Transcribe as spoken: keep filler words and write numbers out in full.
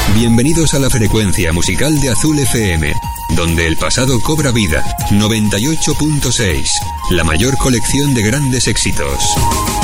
Bienvenidos a la frecuencia musical de Azul F M, donde el pasado cobra vida. noventa y ocho punto seis, la mayor colección de grandes éxitos.